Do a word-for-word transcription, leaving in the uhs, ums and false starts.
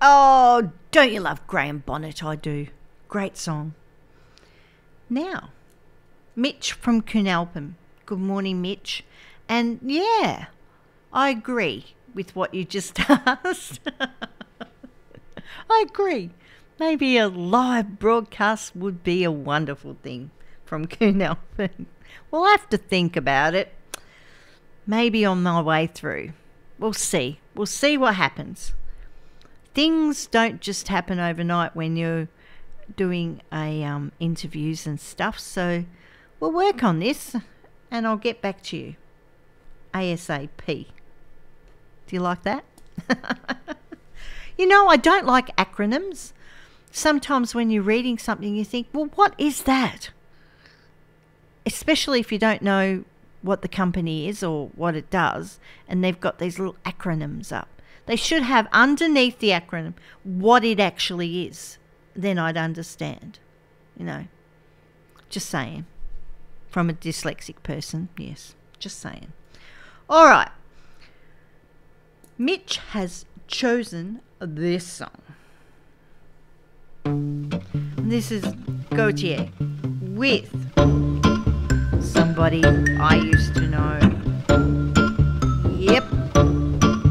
Oh, don't you love Graham Bonnet? I do. Great song. Now, Mitch from Coonalpin. Good morning, Mitch. And yeah, I agree with what you just asked. I agree. Maybe a live broadcast would be a wonderful thing from Coonalpin. We'll have to think about it. Maybe on my way through. We'll see. We'll see what happens. Things don't just happen overnight when you're doing a um, interviews and stuff. So we'll work on this and I'll get back to you ASAP. Do you like that? You know, I don't like acronyms. Sometimes when you're reading something, you think, well, what is that? Especially if you don't know what the company is or what it does, and they've got these little acronyms up. They should have underneath the acronym what it actually is. Then I'd understand, you know. Just saying. From a dyslexic person, yes, just saying. All right. Mitch has chosen this song. This is Gautier with Somebody I Used to Know.